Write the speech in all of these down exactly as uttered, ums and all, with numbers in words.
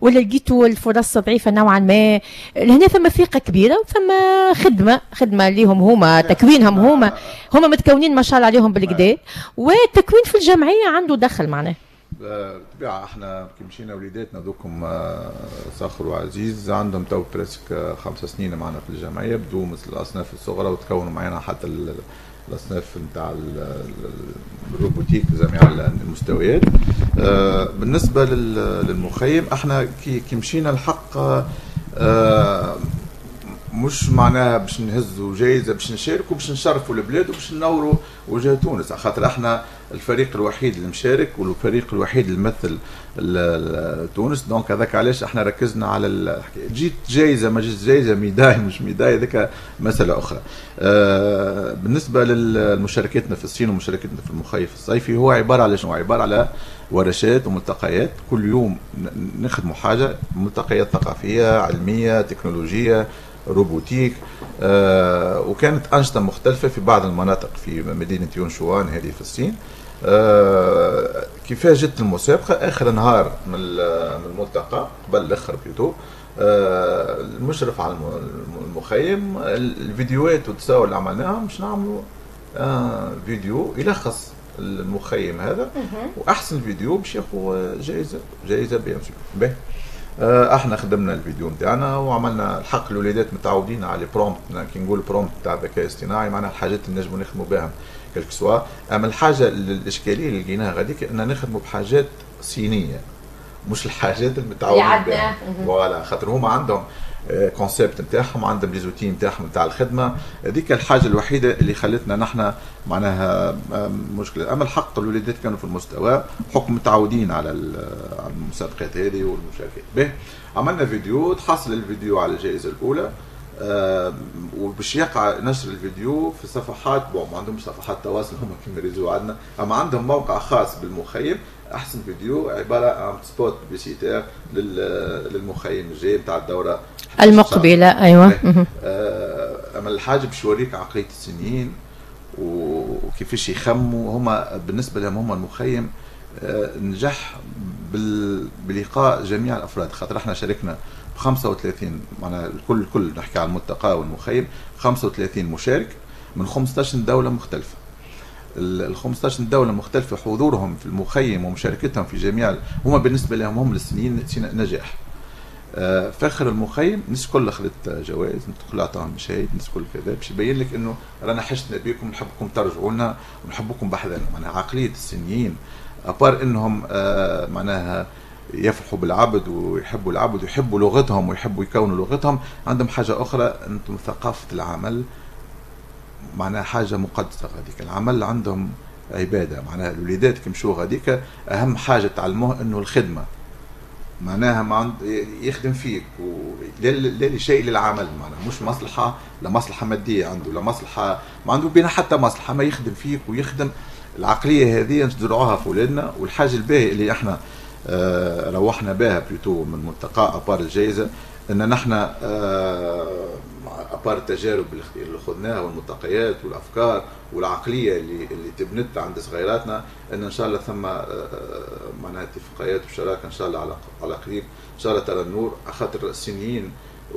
ولا لقيتوا الفرص ضعيفه نوعا ما؟ هنا فما ثقه كبيره وفما خدمه خدمه ليهم هما، تكوينهم هما هما متكونين ما شاء الله عليهم بالكدا، والتكوين في الجمعيه عنده دخل معناه. بالطبيعه احنا كي مشينا وليداتنا ذوكم صخر وعزيز عندهم تو بريسك خمس سنين معنا في الجمعيه، بدو مثل الاصناف الصغرى وتكونوا معنا حتى الاصناف نتاع الروبوتيك جميع المستويات. بالنسبه للمخيم احنا كي مشينا الحق مش معناها باش نهزوا جايزه باش نشاركوا باش نشرفوا البلاد وباش ننوروا وجه تونس، على خاطر احنا الفريق الوحيد اللي مشارك والفريق الوحيد اللي يمثل تونس، دونك هذاك علاش احنا ركزنا على الحكايه. جيت جايزه ما جيت جايزه ميداي مش ميداي هذيك مساله اخرى. آه بالنسبه لمشاركتنا في الصين ومشاركتنا في المخيم الصيفي هو عباره على شنو؟ عباره على ورشات وملتقيات، كل يوم نخدموا حاجه، ملتقيات ثقافيه علميه تكنولوجيه روبوتيك. آه وكانت أنشطة مختلفة في بعض المناطق في مدينة يونشوان هذه في الصين. آه كيفاش جت المسابقة؟ آخر نهار من الملتقى قبل الآخر بيتو، آه المشرف على المخيم الفيديوهات والتصاور اللي عملناهم باش نعملوا آه فيديو يلخص المخيم هذا، وأحسن فيديو باش ياخذ جائزة جائزة بيان سور. احنا خدمنا الفيديو نتاعنا وعملنا الحق الوليدات متعودين على برومبت، كي نقول برومبت تاع الذكاء الاصطناعي معناها الحاجات اللي نجموا نخدموا بها كلك سوا. اما الحاجه الاشكاليه اللي لقيناها غاديك ان نخدموا بحاجات صينيه مش الحاجات المتعودين بها، فوالا خاطر هما عندهم كونسيبت نتاعهم، عندهم لي زوتي نتاعهم نتاع الخدمه، هذيك الحاجه الوحيده اللي خلتنا نحن معناها مشكله. اما الحق الوليدات كانوا في المستوى بحكم متعودين على المسابقات هذه والمشاركات. به عملنا فيديو، تحصل الفيديو على الجائزه الاولى، آه وباش يقع نشر الفيديو في صفحات، بون ما عندهمش صفحات تواصل هم كيما ريزو عندنا، اما عندهم موقع خاص بالمخيم. احسن فيديو عباره عن سبوت بيسيتير للمخيم الجاي نتاع الدوره المقبله. ايوه. آه اما الحاجه باش يوريك عقليه الصينيين وكيفاش يخموا هما بالنسبه لهم. هما المخيم آه نجح بلقاء جميع الافراد، خاطر احنا شاركنا خمسة وثلاثين معناها الكل الكل نحكي على الملتقى والمخيم خمسة وثلاثين مشارك من خمسطاش دوله مختلفه. ال خمسطاش دوله مختلفه حضورهم في المخيم ومشاركتهم في جميع هما بالنسبه لهم هم السنين نجاح. آه فاخر المخيم الناس الكل اخذت جوائز، الناس الكل عطاهم مشاهد، الناس الكل كذا باش يبين لك انه رانا حشنا بكم، نحبكم ترجعوا لنا ونحبكم بحذانا. معناها عقليه الصينيين ابار انهم آه معناها يفرحوا بالعبد ويحبوا العبد ويحبوا لغتهم ويحبوا يكونوا لغتهم، عندهم حاجه اخرى انتم ثقافه العمل معناها حاجه مقدسه. غاديك العمل عندهم عباده، معناها الوليدات كي مشوا غاديك اهم حاجه تعلموها انه الخدمه معناها ما عند يخدم فيك لا لشيء للعمل، معناها مش مصلحه لا مصلحه ماديه عنده لا مصلحه ما عنده بينا حتى مصلحه، ما يخدم فيك ويخدم. العقليه هذه نزرعوها في ولادنا. والحاجه الباهيه اللي احنا آه روحنا بها بلوتو من ملتقى ابار الجائزه ان نحن آه ابار التجارب اللي خذناها والملتقيات والافكار والعقليه اللي اللي تبنت عند صغيراتنا ان ان شاء الله ثم آه معناها اتفاقيات وشراكه ان شاء الله على على قريب ان شاء الله ترى النور، خاطر الصينيين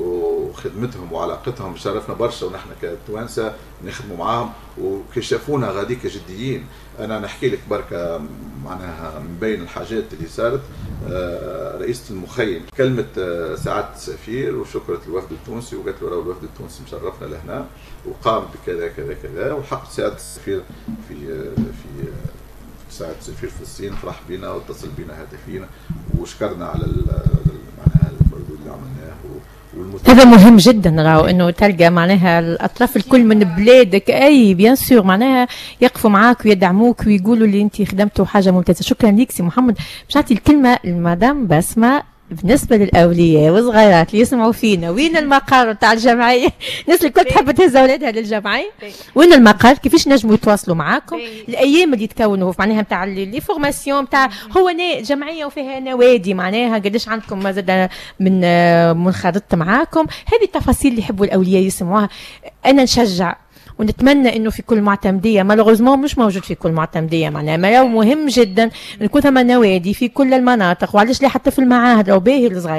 وخدمتهم وعلاقتهم شرفنا برشا ونحن كتوانسه نخدموا معاهم وكي شافونا غاديك جديين. انا نحكي لك بركه معناها من بين الحاجات اللي صارت آه رئيسه المخيم كلمه آه سعاده السفير وشكرت الوفد التونسي وقالت له راهو الوفد التونسي مشرفنا لهنا وقام بكذا كذا كذا، وحق سعاده السفير في آه في آه سعاده السفير في الصين فرح بنا واتصل بنا هاتفيا وشكرنا على معناها المردود اللي عملناه. هذا مهم جدا راهو انه تلقى معناها الاطراف الكل من بلادك اي بيان سور معناها يقفوا معاك ويدعموك ويقولوا اللي انت خدمتوا حاجه ممتازه. شكرا ليك سي محمد. باش نعطي الكلمه لمدام بسمه. بالنسبه للاولياء والصغيرات اللي يسمعوا فينا، وين المقر تاع الجمعيه؟ الناس الكل تحب تهز اولادها للجمعيه، وين المقر؟ كيفاش نجموا يتواصلوا معاكم؟ الايام اللي يتكونوا معناها نتاع لي فورماسيون نتاع هو جمعيه وفيها نوادي معناها قداش عندكم زاد من منخرط معاكم؟ هذه التفاصيل اللي يحبوا الاولياء يسمعوها. انا نشجع ونتمنى انه في كل معتمديه، مالوغوزمون مش موجود في كل معتمديه معناها، ما مهم جدا نكون ثم نوادي في كل المناطق، وعلاش لا حتى في المعاهد لو باهي الصغير